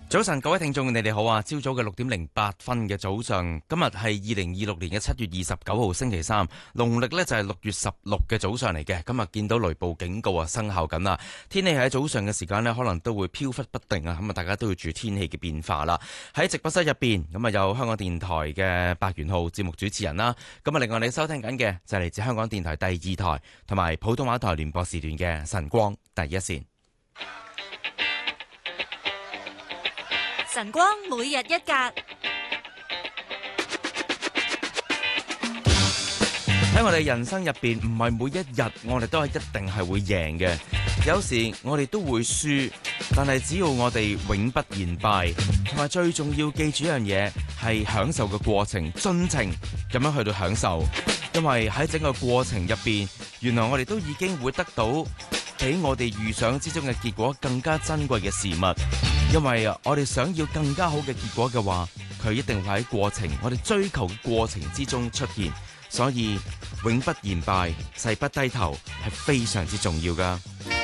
早晨，各位聽眾，你哋好啊！朝早嘅6:08嘅早上，今日係2026年嘅7月29號星期三，農曆呢就係6月16嘅早上嚟嘅。今日見到雷暴警告啊生效緊啦，天氣喺早上嘅時間呢可能都會飄忽不定啊，咁啊大家都要注意天氣嘅變化啦。喺直播室入邊，咁啊有香港電台嘅百元號節目主持人啦，咁啊另外你收聽緊嘅就係嚟自香港電台第2台同埋普通話台聯播時段嘅晨光第一線。 晨光每日一格， 喺我哋人生入邊，唔係每一日我哋都係一定係會贏嘅，有時我哋都會輸，但係只要我哋永不言敗，同埋最重要記住一樣嘢係享受嘅過程，盡情咁樣去到享受，因為喺整個過程入邊，原來我哋都已經會得到比我哋預想之中嘅結果更加珍貴嘅事物。因為我哋想要更加好嘅結果嘅話，佢一定會喺過程，我哋追求嘅過程之中出現，所以永不言敗，誓不低頭係非常之重要㗎。